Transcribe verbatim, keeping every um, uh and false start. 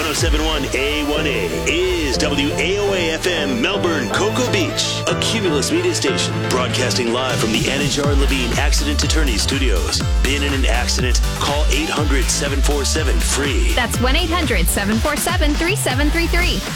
oh seven point one A one A is W A O A F M Melbourne, Cocoa Beach, a Cumulus media station broadcasting live from the Anajar Levine Accident Attorney Studios. Been in an accident? Call eight hundred, seven four seven, F R E E. That's one eight hundred, seven four seven, three seven three three.